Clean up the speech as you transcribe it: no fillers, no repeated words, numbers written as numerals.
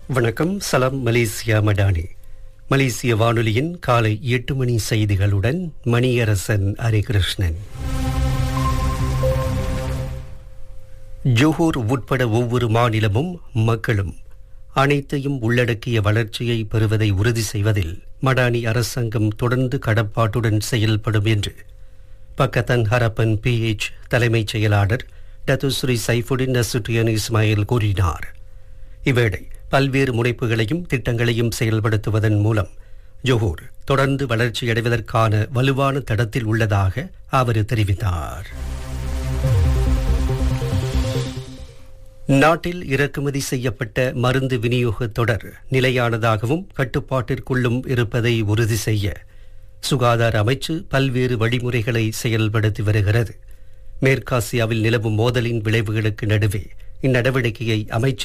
வணக்கம். சலாம் மலேசியா மடானி. மலேசிய வானொலியின் காலை 8 மணி செய்திகளுடன் மணியரசன் ஹரிகிருஷ்ணன். ஜோஹர் உட்பட ஒவ்வொரு மாநிலமும் மக்களும் அனைத்தையும் உள்ளடக்கிய வளர்ச்சியை பெறுவதை உறுதி செய்வதில் மடானி அரசாங்கம் தொடர்ந்து கடப்பாட்டுடன் செயல்படும் என்று பக்கத்தன் ஹரப்பன் PH தலைமைச் செயலாளர் டத்துஸ்ரீ சைஃபுடின் நசுட்டியன் இஸ்மாயில் கூறினார். இவ்வேளை பல்வேறு முனைப்புகளையும் திட்டங்களையும் செயல்படுத்துவதன் மூலம் ஜோஹர் தொடர்ந்து வளர்ச்சியடைவதற்கான வலுவான தடத்தில் உள்ளதாக அவர் தெரிவித்தார். நாட்டில் இறக்குமதி செய்யப்பட்ட மருந்து விநியோக தொடர் நிலையானதாகவும் கட்டுப்பாட்டிற்குள்ளும் இருப்பதை உறுதி செய்ய சுகாதார அமைச்சு பல்வேறு வழிமுறைகளை செயல்படுத்தி வருகிறது. மேற்காசியாவில் நிலவும் மோதலின் விளைவுகளுக்கு நடுவே இந்நடவடிக்கையை அமைச்சு